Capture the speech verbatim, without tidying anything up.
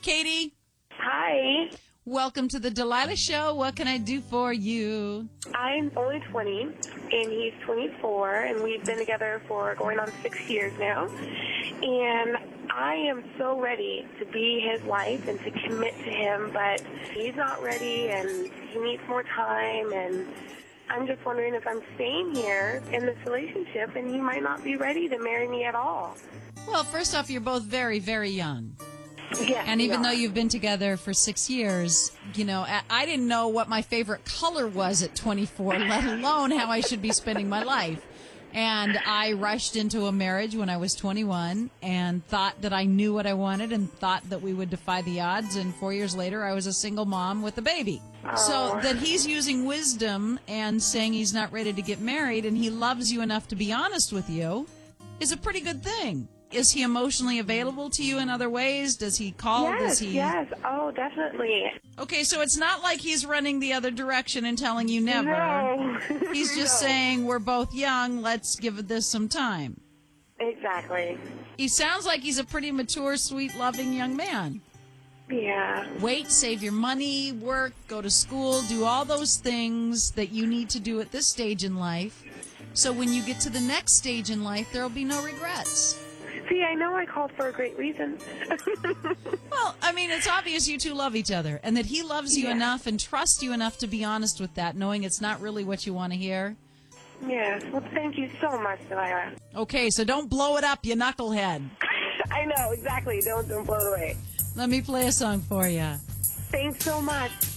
Katie. Hi. Welcome to the Delilah Show. What can I do for you? I'm only twenty, and he's twenty-four, and we've been together for going on six years now. And I am so ready to be his wife and to commit to him, but he's not ready, and he needs more time, and I'm just wondering if I'm staying here in this relationship, and he might not be ready to marry me at all. Well, first off, you're both very, very young. Yes, And even we though are. you've been together for six years, you know, I- I didn't know what my favorite color was at twenty-four, let alone how I should be spending my life. And I rushed into a marriage when I was twenty-one and thought that I knew what I wanted and thought that we would defy the odds. And four years later, I was a single mom with a baby. So Oh. that he's using wisdom and saying he's not ready to get married and he loves you enough to be honest with you is a pretty good thing. Is he emotionally available to you in other ways? Does he call? Yes, Does he? yes. Oh, definitely. Okay, so it's not like he's running the other direction and telling you never. No. He's just No. saying, we're both young, let's give this some time. Exactly. He sounds like he's a pretty mature, sweet, loving young man. Yeah. Wait, save your money, work, go to school, do all those things that you need to do at this stage in life. So when you get to the next stage in life, there'll be no regrets. See, I know I called for a great reason. Well, I mean, it's obvious you two love each other and that he loves you Yeah. enough and trusts you enough to be honest with that, knowing it's not really what you want to hear. Yes. Well, thank you so much, Delilah. Okay, so don't blow it up, you knucklehead. I know, exactly. Don't, don't blow it away. Let me play a song for you. Thanks so much.